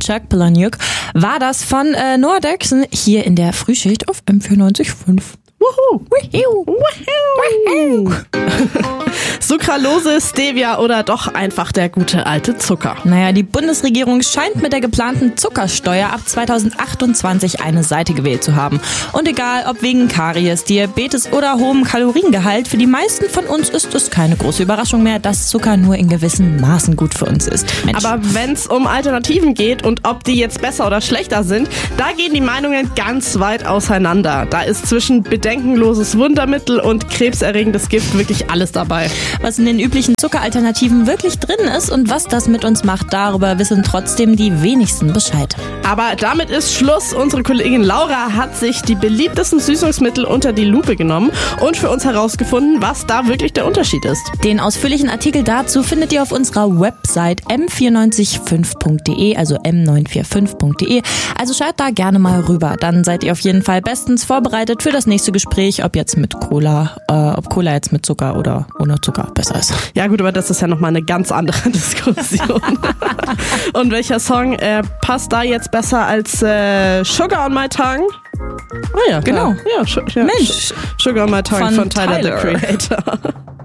Chuck Palahniuk war das von Noah Derksen hier in der Frühschicht auf M94.5. Wuhu. Sucralose, Stevia oder doch einfach der gute alte Zucker? Naja, die Bundesregierung scheint mit der geplanten Zuckersteuer ab 2028 eine Seite gewählt zu haben. Und egal, ob wegen Karies, Diabetes oder hohem Kaloriengehalt, für die meisten von uns ist es keine große Überraschung mehr, dass Zucker nur in gewissen Maßen gut für uns ist. Mensch. Aber wenn es um Alternativen geht und ob die jetzt besser oder schlechter sind, da gehen die Meinungen ganz weit auseinander. Da ist zwischen bedenkenloses Wundermittel und krebserregendes Gift wirklich alles dabei. Was in den üblichen Zuckeralternativen wirklich drin ist und was das mit uns macht, darüber wissen trotzdem die wenigsten Bescheid. Aber damit ist Schluss. Unsere Kollegin Laura hat sich die beliebtesten Süßungsmittel unter die Lupe genommen und für uns herausgefunden, was da wirklich der Unterschied ist. Den ausführlichen Artikel dazu findet ihr auf unserer Website m945.de, also m945.de. Also schaut da gerne mal rüber. Dann seid ihr auf jeden Fall bestens vorbereitet für das nächste Gespräch, ob jetzt mit Cola, ob Cola jetzt mit Zucker oder ohne Zucker besser ist. Ja gut, aber das ist ja nochmal eine ganz andere Diskussion. Und welcher Song passt da jetzt besser als Sugar on My Tongue? Ah ja, genau. Ja, Sugar on My Tongue von Tyler, the Creator.